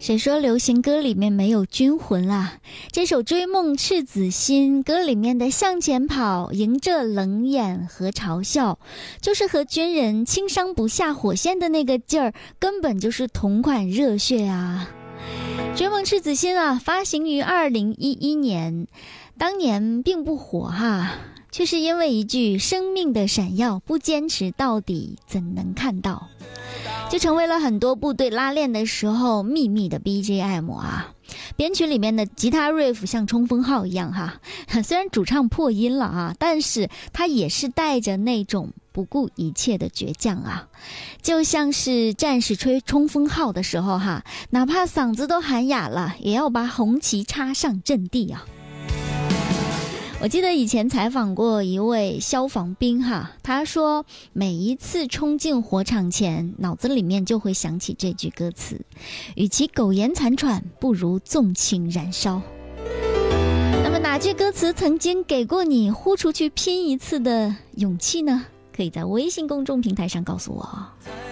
谁说流行歌里面没有军魂啦？这首《追梦赤子心》歌里面的向前跑，迎着冷眼和嘲笑，就是和军人轻伤不下火线的那个劲儿，根本就是同款热血啊！《追梦赤子心》啊，发行于2011年，当年并不火哈，却是因为一句生命的闪耀，不坚持到底怎能看到，就成为了很多部队拉练的时候秘密的 BGM 啊。编曲里面的吉他 riff 像冲锋号一样哈，虽然主唱破音了啊，但是他也是带着那种不顾一切的倔强啊，就像是战士吹冲锋号的时候哈，哪怕嗓子都喊哑了，也要把红旗插上阵地啊。我记得以前采访过一位消防兵哈，他说每一次冲进火场前，脑子里面就会想起这句歌词：与其苟延残喘，不如纵情燃烧。那么哪句歌词曾经给过你呼出去拼一次的勇气呢？可以在微信公众平台上告诉我。